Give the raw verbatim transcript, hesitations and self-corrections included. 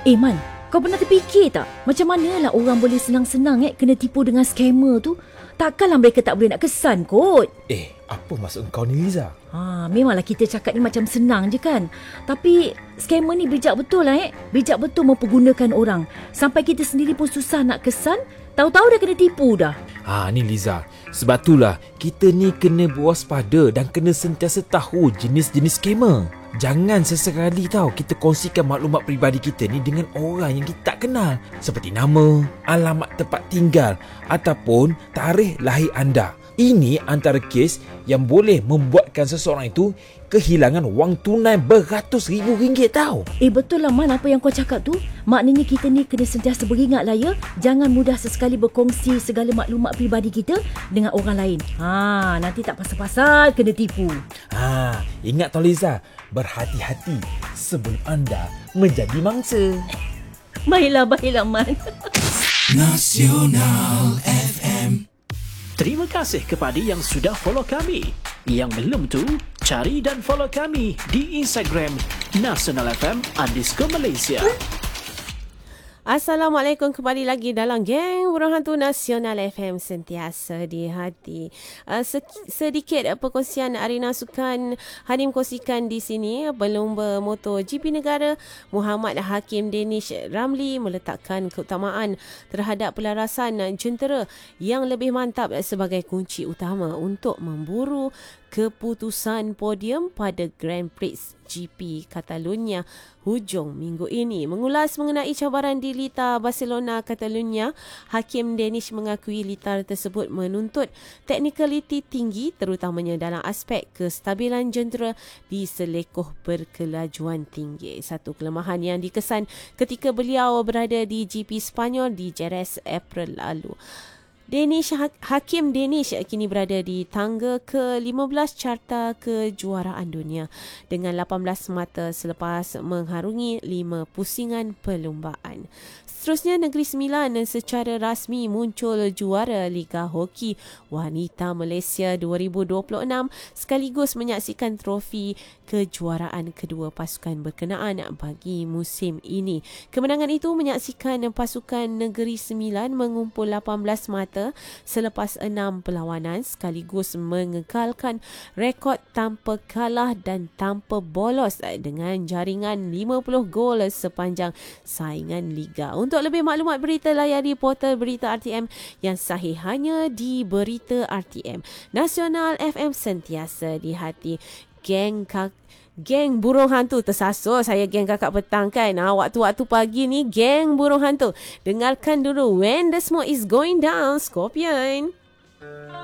Eh Man, kau pernah terfikir tak? Macam manalah orang boleh senang-senang eh kena tipu dengan scammer tu? Takkanlah mereka tak boleh nak kesan kot. Eh, apa maksud kau ni, Liza? Ha, memanglah kita cakap ni macam senang je kan. Tapi scammer ni bijak betul lah eh. Bijak betul mempergunakan orang. Sampai kita sendiri pun susah nak kesan, tahu-tahu dah kena tipu dah. Ha, ni Liza. Sebab itulah kita ni kena berwaspada dan kena sentiasa tahu jenis-jenis scammer. Jangan sesekali tau kita kongsikan maklumat peribadi kita ni dengan orang yang kita tak kenal, seperti nama, alamat tempat tinggal ataupun tarikh lahir anda. Ini antara kes yang boleh membuatkan seseorang itu kehilangan wang tunai beratus ribu ringgit tau. Eh betul lah Man, apa yang kau cakap tu. Maknanya kita ni kena sentiasa beringat lah ya. Jangan mudah sesekali berkongsi segala maklumat peribadi kita dengan orang lain. Ha, nanti tak pasal-pasal kena tipu. Ha, ingat tau Liza, berhati-hati sebelum anda menjadi mangsa. Baiklah, baiklah Man. Nasional F M. Terima kasih kepada yang sudah follow kami. Yang belum tu, cari dan follow kami di Instagram Nasional F M underscore Malaysia. Assalamualaikum, kembali lagi dalam Geng Burung Hantu Nasional F M, sentiasa di hati. Uh, sedikit uh, perkongsian arena sukan Hadim kongsikan di sini. Pelumba MotoGP negara Muhammad Hakim Danish Ramli meletakkan keutamaan terhadap pelarasan jentera yang lebih mantap sebagai kunci utama untuk memburu keputusan podium pada Grand Prix G P Catalunya hujung minggu ini. Mengulas mengenai cabaran di litar Barcelona Catalunya, Hakim Danish mengakui litar tersebut menuntut teknikaliti tinggi terutamanya dalam aspek kestabilan jentera di selekoh berkelajuan tinggi. Satu kelemahan yang dikesan ketika beliau berada di G P Spanyol di Jerez April lalu. Danish, Hakim Danish kini berada di tangga ke lima belas carta kejuaraan dunia dengan lapan belas mata selepas mengharungi lima pusingan perlumbaan. Seterusnya, Negeri Sembilan secara rasmi muncul juara Liga Hoki Wanita Malaysia dua ribu dua puluh enam sekaligus menyaksikan trofi kejuaraan kedua pasukan berkenaan bagi musim ini. Kemenangan itu menyaksikan pasukan Negeri Sembilan mengumpul lapan belas mata selepas enam perlawanan sekaligus mengekalkan rekod tanpa kalah dan tanpa bolos dengan jaringan lima puluh gol sepanjang saingan liga. Untuk lebih maklumat berita, layari portal Berita R T M yang sahih hanya di Berita R T M. Nasional F M, sentiasa di hati. Geng kak Geng Burung Hantu, tersasul saya geng kakak petang kan. Ha, waktu-waktu pagi ni Geng Burung Hantu. Dengarkan dulu When the Smoke is Going Down, Scorpion.